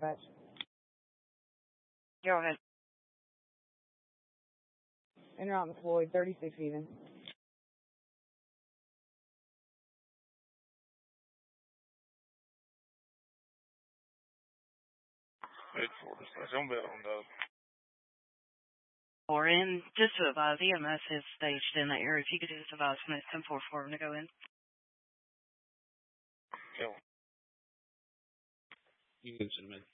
dispatch. Go ahead. Intermountain Floyd, 36 even. Estación Verondado. Or in, just to advise, EMS is staged in that area. If you could just advise when it's 1044 to go in. Okay. You can submit.